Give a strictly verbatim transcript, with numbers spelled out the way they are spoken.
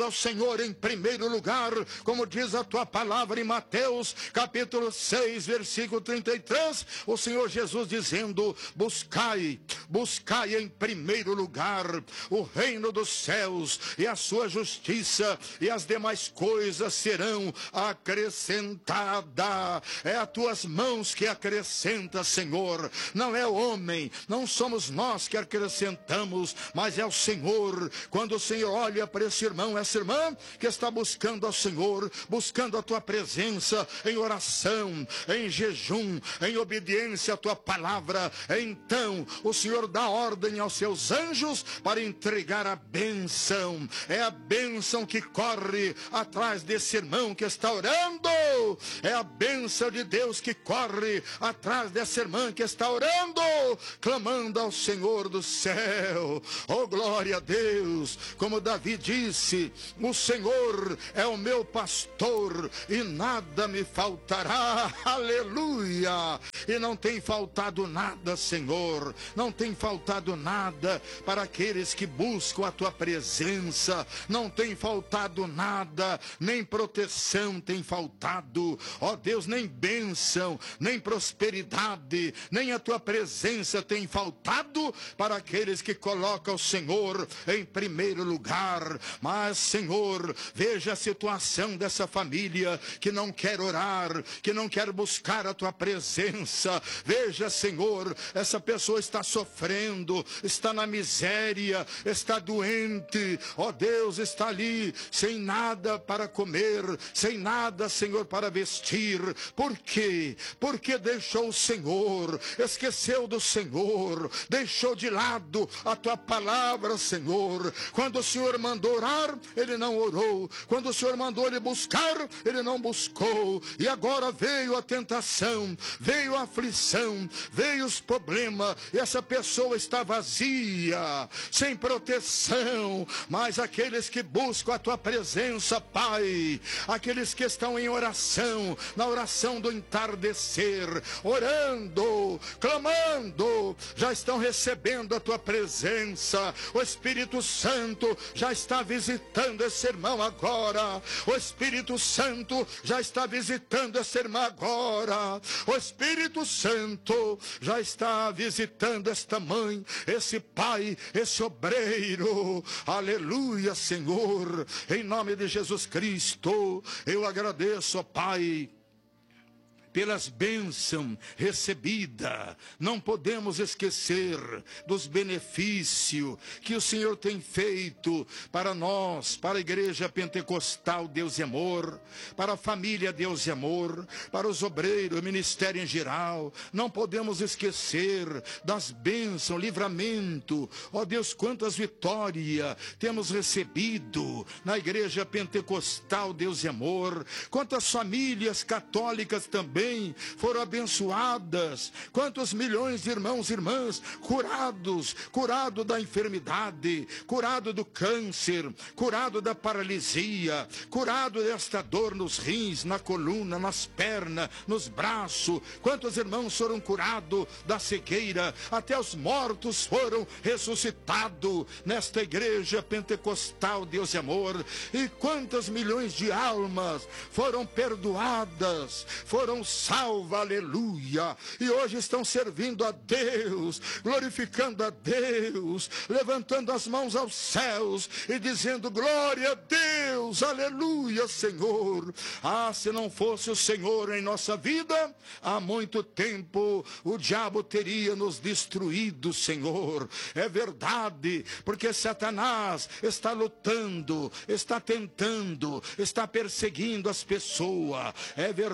ao Senhor em primeiro lugar, como diz a tua palavra em Mateus, capítulo seis, versículo trinta e três, o Senhor Jesus dizendo: buscai, buscai em primeiro lugar o reino dos céus e a sua justiça, e as demais coisas serão acrescentadas. É as tuas mãos que acrescenta, Senhor, não é o homem, não somos nós que acrescentamos, mas é o Senhor. Quando o Senhor olha para esse irmão, essa irmã que está buscando ao Senhor, buscando a tua presença em oração, em jejum, em obediência à tua palavra, então o Senhor dá ordem aos seus anjos para entregar a bênção. É a bênção que corre atrás desse irmão que está orando, é a bênção de Deus que corre atrás dessa irmã que está orando, clamando ao Senhor do céu. Oh, glória a Deus! Como Davi disse: o Senhor é o meu pastor e nada me faltará. Aleluia! E não tem faltado nada, Senhor, não tem faltado nada para aqueles que buscam a tua presença, não tem faltado nada, nem proteção tem faltado, ó Deus, nem bênção, nem prosperidade, nem a tua presença tem faltado para aqueles que colocam o Senhor em primeiro lugar. Mas, Senhor, veja a situação dessa família que não quer orar, que não quer buscar a tua presença. Veja, Senhor, essa pessoa está sofrendo, está na miséria, está doente, ó Deus, está ali sem nada para comer, sem nada, Senhor, para vestir. Por quê? Porque deixou o Senhor, esqueceu do Senhor, deixou de lado a tua palavra, Senhor. Quando o Senhor mandou orar, ele não orou. Quando o Senhor mandou ele buscar, ele não buscou. E agora veio a tentação, veio a aflição, veio os problemas, e essa pessoa está vazia, sem proteção. Mas aqueles que buscam a tua presença, Pai, aqueles que estão em oração, na oração do entardecer, orando, clamando, já estão recebendo a tua presença. O Espírito Santo já está visitando esse irmão agora. O Espírito Santo já está visitando essa irmã agora. O Espírito Santo já está visitando esta mãe, esse pai, esse obreiro. Aleluia, Senhor. Em nome de Jesus Cristo, eu agradeço, ó Pai, pelas bênçãos recebidas. Não podemos esquecer dos benefícios que o Senhor tem feito para nós, para a Igreja Pentecostal Deus e Amor, para a família Deus e Amor, para os obreiros, o ministério em geral. Não podemos esquecer das bênçãos, livramento. Ó Deus, quantas vitórias temos recebido na Igreja Pentecostal Deus e Amor. Quantas famílias católicas também foram abençoadas, quantos milhões de irmãos e irmãs curados, curado da enfermidade, curado do câncer, curado da paralisia, curado desta dor nos rins, na coluna, nas pernas, nos braços. Quantos irmãos foram curados da cegueira, até os mortos foram ressuscitados nesta Igreja Pentecostal Deus e Amor. E quantas milhões de almas foram perdoadas, foram salva, aleluia, e hoje estão servindo a Deus, glorificando a Deus, levantando as mãos aos céus e dizendo: glória a Deus, aleluia, Senhor. Ah, se não fosse o Senhor em nossa vida, há muito tempo o diabo teria nos destruído, Senhor. É verdade, porque Satanás está lutando, está tentando, está perseguindo as pessoas. É verdade.